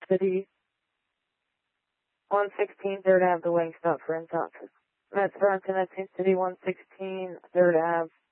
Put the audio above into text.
City, 116 3rd Ave, the wing stop for Intoxin. That's Vernon, Connecting City, 116 3rd Ave.